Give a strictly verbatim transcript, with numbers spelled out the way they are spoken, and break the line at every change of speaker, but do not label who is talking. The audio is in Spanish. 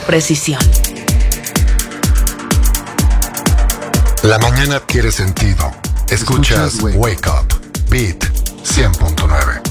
precisión.
La mañana adquiere sentido. Escuchas, Escuchas Wake Up, Beat cien punto nueve.